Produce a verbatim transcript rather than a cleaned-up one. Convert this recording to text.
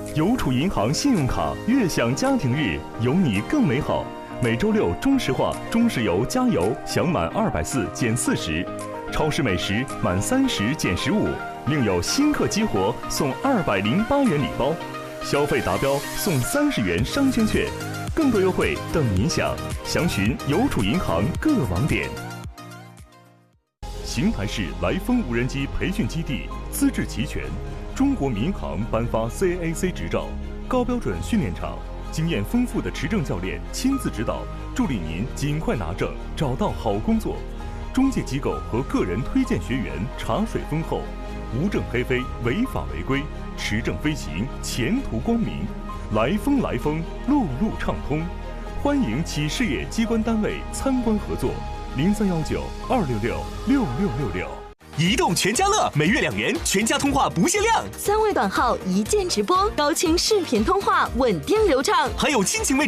邮储银行信用卡悦享家庭日，有你更美好。每周六中石化、中石油加油享满二百四减四十，超市美食满三十减十五，另有新客激活送二百零八元礼包，消费达标送三十元商圈券，更多优惠等您享。详询邮储银行各网点。邢台市来风无人机培训基地资质齐全，中国民航颁发 C A A C 执照，高标准训练场。经验丰富的持证教练亲自指导，助力您尽快拿证，找到好工作。中介机构和个人推荐学员茶水丰厚，无证黑飞，违法违规，持证飞行，前途光明。来风来风，路路畅通。欢迎企事业机关单位参观合作，零三幺九二六六六六六六。 移动全家乐每月两元，全家通话不限量， 三位短号一键直播，高清视频通话稳定流畅， 还有亲情位。